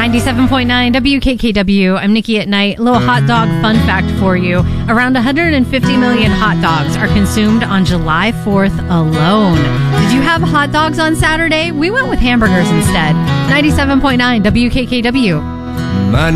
97.9 WKKW. I'm Nikki at Night. A little hot dog fun fact for you. Around 150 million hot dogs are consumed on July 4th alone. Did you have hot dogs on Saturday? We went with hamburgers instead. 97.9 WKKW.